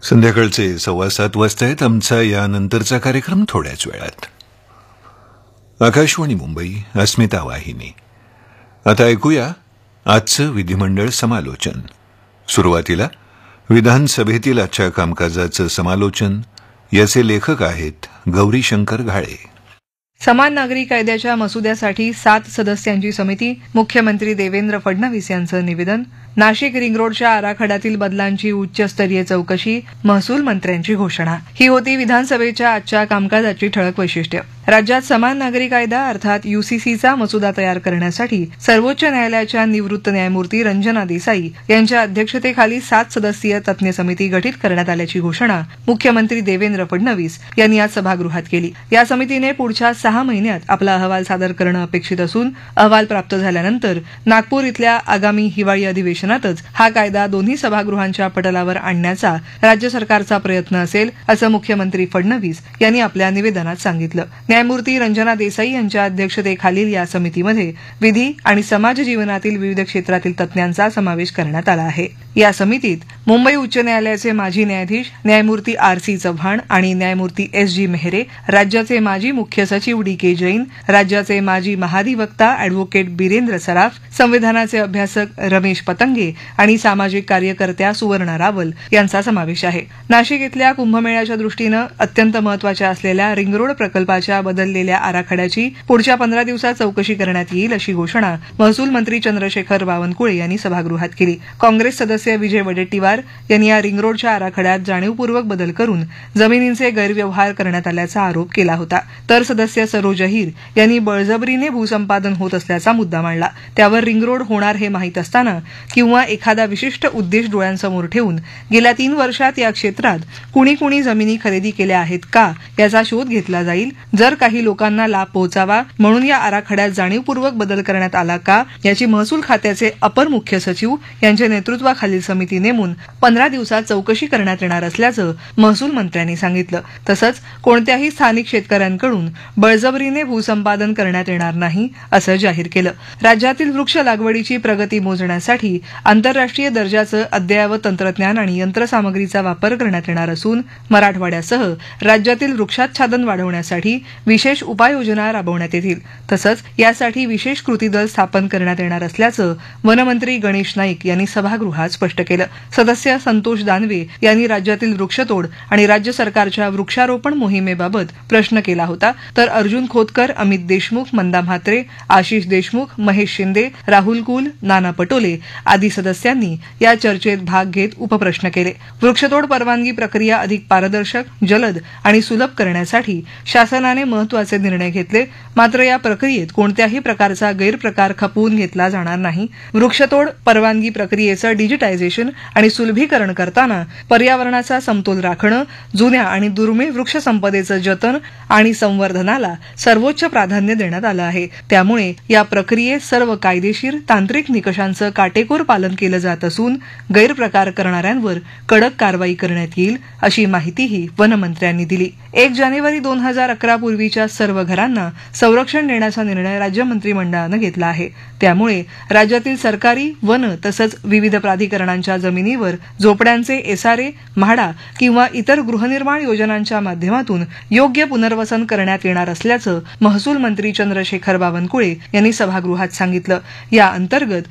संध्याकाळचे 7:15 वाजता आहेत. आमचा यानंतरचा कार्यक्रम थोड्याच वेळात. आकाशवाणी मुंबई, अस्मिता वाहिनी. आता ऐकूया आजचं विधिमंडळ समालोचन. सुरुवातीला विधानसभेतील आजच्या कामकाजाचं समालोचन. याचे लेखक आहेत गौरीशंकर घाळे. समान नागरी कायद्याच्या मसुद्यासाठी 7 सदस्यांची समिती. मुख्यमंत्री देवेंद्र फडणवीस यांचं निवेदन. नाशिक रिंगरोडच्या आराखड्यातील बदलांची उच्चस्तरीय चौकशी. महसूल मंत्र्यांची घोषणा. ही होती विधानसभेच्या आजच्या कामकाजाची ठळक वैशिष्ट्य. राज्यात समान नागरी कायदा अर्थात यूसीसीचा मसुदा तयार करण्यासाठी सर्वोच्च न्यायालयाच्या निवृत्त न्यायमूर्ती रंजना देसाई यांच्या अध्यक्षतेखाली 7 सदस्यीय तज्ज्ञ समिती गठीत करण्यात आल्याची घोषणा मुख्यमंत्री देवेंद्र फडणवीस यांनी आज सभागृहात केली. या समितीने पुढच्या 6 महिन्यात आपला अहवाल सादर करणं अपेक्षित असून अहवाल प्राप्त झाल्यानंतर नागपूर इथल्या आगामी हिवाळी अधिवेशनातच हा कायदा दोन्ही सभागृहांच्या पटलावर आणण्याचा राज्य सरकारचा प्रयत्न असेल असं मुख्यमंत्री फडणवीस यांनी आपल्या निवेदनात सांगितलं. न्यायमूर्ती रंजना देसाई यांच्या अध्यक्षतेखालील या समितीमध्ये विधी आणि समाज जीवनातील विविध क्षेत्रातील तज्ज्ञांचा समावेश करण्यात आला आहे. या समितीत मुंबई उच्च न्यायालयाचे माजी न्यायाधीश न्यायमूर्ती RC चव्हाण आणि न्यायमूर्ती SG मेहरे, राज्याचे माजी मुख्य सचिव DK जैन, राज्याचे माजी महाधिवक्ता अॅडव्होकेट बिरेंद्र सराफ, संविधानाचे अभ्यासक रमेश पतंगे आणि सामाजिक कार्यकर्त्या सुवर्णा रावल यांचा समावेश आहे. नाशिक इथल्या कुंभमेळ्याच्या दृष्टीनं अत्यंत महत्वाच्या असलेल्या रिंगरोड प्रकल्पाच्या बदललेल्या आराखड्याची पुढच्या 15 दिवसात चौकशी करण्यात येईल अशी घोषणा महसूल मंत्री चंद्रशेखर बावनकुळे यांनी सभागृहात केली. काँग्रेस सदस्य विजय वडेट्टीवार यांनी या रिंगरोडच्या आराखड्यात जाणीवपूर्वक बदल करून जमिनींचे गैरव्यवहार करण्यात आल्याचा आरोप केला होता. तर सदस्य सरोज अहिर यांनी बळजबरीने भूसंपादन होत असल्याचा मुद्दा मांडला. त्यावर रिंगरोड होणार हे माहीत असताना किंवा एखादा विशिष्ट उद्देश डोळ्यांसमोर ठेवून गेल्या 3 वर्षात या क्षेत्रात कुणी कुणी जमिनी खरेदी केल्या आहेत का याचा शोध घेतला जाईल. जर काही लोकांना लाभ पोहोचावा म्हणून या आराखड्यात जाणीवपूर्वक बदल करण्यात आला का याची महसूल खात्याचे अपर मुख्य सचिव यांच्या नेतृत्वाखालील समिती नेमून 15 दिवसात चौकशी करण्यात येणार असल्याचं महसूल मंत्र्यांनी सांगितलं. तसंच कोणत्याही स्थानिक शेतकऱ्यांकडून बळजबरीने भूसंपादन करण्यात येणार नाही असं जाहीर केलं. राज्यातील वृक्ष लागवडीची प्रगती मोजण्यासाठी आंतरराष्ट्रीय दर्जाचं अद्ययावत तंत्रज्ञान आणि यंत्रसामग्रीचा वापर करण्यात येणार असून मराठवाड्यासह राज्यातील वृक्षाच्छादन वाढवण्यासाठी विशेष उपाययोजना राबवण्यात येतील. तसंच यासाठी विशेष कृती दल स्थापन करण्यात येणार असल्याचं वनमंत्री गणेश नाईक यांनी सभागृहात स्पष्ट केलं. सदस्य संतोष दानवे यांनी राज्यातील वृक्षतोड आणि राज्य सरकारच्या वृक्षारोपण मोहिमेबाबत प्रश्न केला होता. तर अर्जुन खोतकर, अमित देशमुख, मंदा म्हात्रे, आशिष देशमुख, महेश शिंदे, राहुल कुल, नाना पटोले आदी सदस्यांनी या चर्चेत भाग घेत उपप्रश्न केले. वृक्षतोड परवानगी प्रक्रिया अधिक पारदर्शक, जलद आणि सुलभ करण्यासाठी शासनाने महत्वाचे निर्णय घेतले. मात्र या प्रक्रियेत कोणत्याही प्रकारचा गैरप्रकार खपवून घेतला जाणार नाही. वृक्षतोड परवानगी प्रक्रियेचं डिजिटायझेशन आणि सुलभीकरण करताना पर्यावरणाचा समतोल राखणं, जुन्या आणि दुर्मिळ वृक्ष संपदेचं जतन आणि संवर्धनाला सर्वोच्च प्राधान्य देण्यात आलं आहे. त्यामुळे या प्रक्रियेत सर्व कायदेशीर तांत्रिक निकषांचं काटेकोर पालन केलं जात असून गैरप्रकार करणाऱ्यांवर कडक कारवाई करण्यात येईल अशी माहितीही वनमंत्र्यांनी दिली. 1 जानेवारी 2011 पूर्वीच्या सर्व घरांना संरक्षण देण्याचा निर्णय राज्य मंत्रिमंडळानं घेतला आहे. त्यामुळे राज्यातील सरकारी, वन तसंच विविध प्राधिकरणांच्या जमिनीवर झोपड्यांचे SRA, म्हाडा किंवा इतर गृहनिर्माण योजनांच्या माध्यमातून योग्य पुनर्वसन करण्यात येणार असल्याचं महसूल मंत्री चंद्रशेखर बावनकुळे यांनी सभागृहात सांगितलं. या अंतर्गत